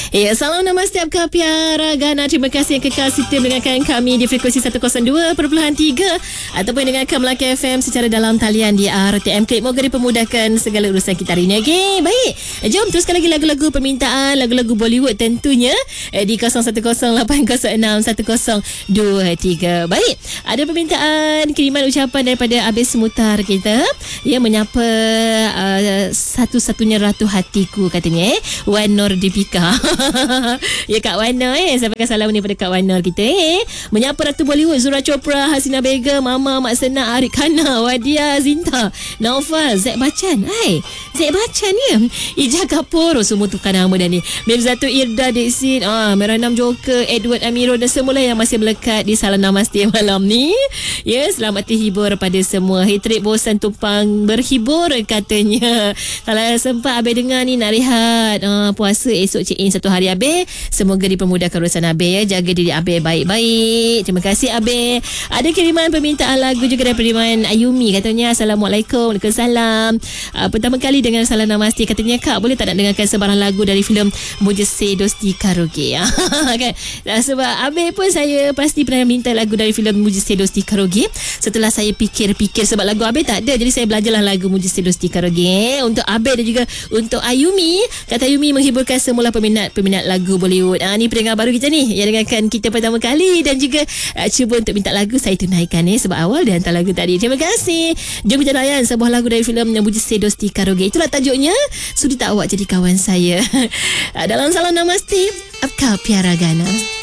Ya, salam namaste Apka Piara Gana. Terima kasih yang kekal setia mendengarkan kami di frekuensi 102.3 ataupun dengarkan Melaka FM secara dalam talian di RTM Klik. Moga dipermudahkan segala urusan kita hari ini. Okey, baik. Jom teruskan lagi lagu-lagu permintaan, lagu-lagu Bollywood tentunya di 0108061023. Baik, ada permintaan kiriman ucapan daripada Abis Mutar kita. Ia menyapa satu-satunya ratu hatiku katanya, Wan Nur Dipika. Ya Kak Wana sampaikan salam ni pada Kak Wana kita menyapa Ratu Bollywood Zura Chopra, Hasina Begum, Mama Mak Sena, Arik Khana, Wadia Zinta, Naufal, Zack Bachchan. Zack Bachchan ya, Ija Kapoor, semua tukar nama dah ni. Mirzatu Irda Dixit, Meranam Joker, Edward Amiro dan semua yang masih melekat di Salam Namaste malam ni. Ya, selamat terhibur pada semua. Hatred bosan tumpang berhibur katanya. Kalau sempat Abe dengar ni nak rehat puasa esok check in satu hari Abe. Semoga dipermudahkan urusan Abe ya. Jaga diri Abe baik-baik. Terima kasih Abe. Ada kiriman permintaan lagu juga daripada kiriman Ayumi. Katanya Assalamualaikum. Waalaikumsalam. Pertama kali dengar Salam Namaste. Katanya Kak boleh tak nak dengarkan sebarang lagu dari filem Mujse Dosti Karaoke kan? Sebab Abe pun saya pasti pernah minta lagu dari filem Mujse Dosti Karaoke. Setelah saya fikir-fikir sebab lagu Abe tak ada, jadi saya belajarlah lagu Mujse Dosti Karaoke untuk Abe dan juga untuk Ayumi. Kata Ayumi menghiburkan semula peminat lagu Bollywood. Ni pendengar baru kita ni yang dengarkan kita pertama kali dan juga cuba untuk minta lagu, saya tunaikan sebab awal dia hantar lagu tadi. Terima kasih. Jom kita layan sebuah lagu dari filem Mujse Dosti Karaoke. Itulah tajuknya, Sudi Tak Awak Jadi Kawan Saya. Dalam Salam Namaste, Apka Piara Gana.